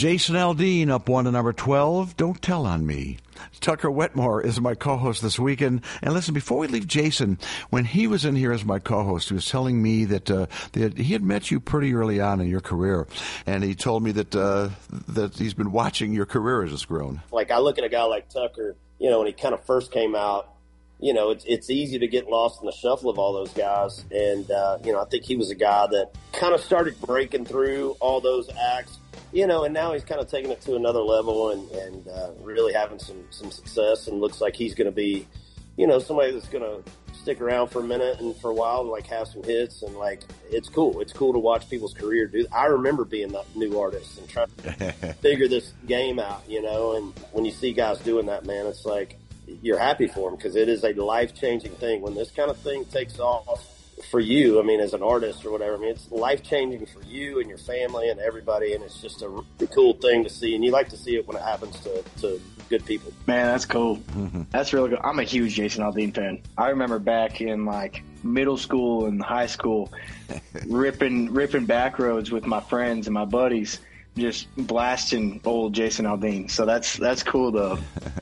Jason Aldean up 1 to number 12, Don't Tell on Me. Tucker Wetmore is my co-host this weekend. And listen, before we leave Jason, when he was in here as my co-host, he was telling me that he had met you pretty early on in your career. And he told me that he's been watching your career as it's grown. Like, I look at a guy like Tucker, when he kind of first came out, it's easy to get lost in the shuffle of all those guys. And, I think he was a guy that kind of started breaking through all those acts. And now he's kind of taking it to another level and really having some success, and looks like he's going to be, somebody that's going to stick around for a minute and for a while and like have some hits, and like it's cool. It's cool to watch people's career do. I remember being that new artist and trying to figure this game out, and when you see guys doing that, man, it's like you're happy for them because it is a life-changing thing. When this kind of thing takes off for you, as an artist or whatever, it's life-changing for you and your family and everybody, and it's just a really cool thing to see, and you like to see it when it happens to good people. Man, that's cool. Mm-hmm. That's really good. I'm a huge Jason Aldean fan. I remember back in like middle school and high school ripping back roads with my friends and my buddies, just blasting old Jason Aldean. So that's cool though.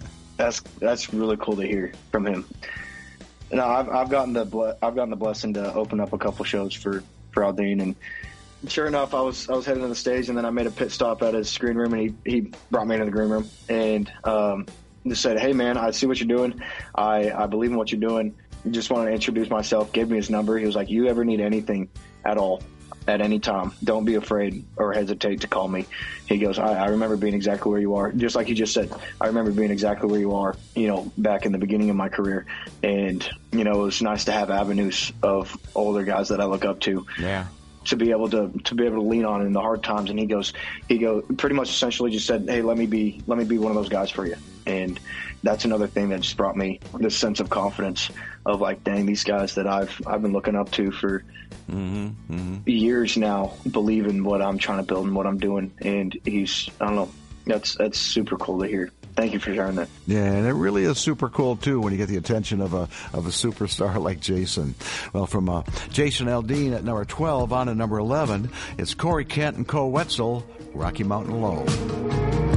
That's really cool to hear from him. No, I've gotten the blessing to open up a couple shows for Aldean, and sure enough, I was heading to the stage, and then I made a pit stop at his green room, and he brought me into the green room and just said, "Hey man, I see what you're doing. I believe in what you're doing. Just wanted to introduce myself." Gave me his number. He was like, "You ever need anything at all, at any time, don't be afraid or hesitate to call me." He goes, I remember being exactly where you are. Just like you just said, I remember being exactly where you are, back in the beginning of my career. And, it was nice to have avenues of older guys that I look up to. Yeah. To be able to lean on in the hard times. And he goes pretty much essentially just said, "Hey, let me be one of those guys for you." And that's another thing that just brought me this sense of confidence of like, dang, these guys that I've been looking up to for years now believe in what I'm trying to build and what I'm doing. And I don't know, that's super cool to hear. Thank you for sharing that. Yeah, and it really is super cool, too, when you get the attention of a superstar like Jason. Well, from Jason Aldean at number 12 on to number 11, it's Corey Kent and Cole Wetzel, Rocky Mountain Low.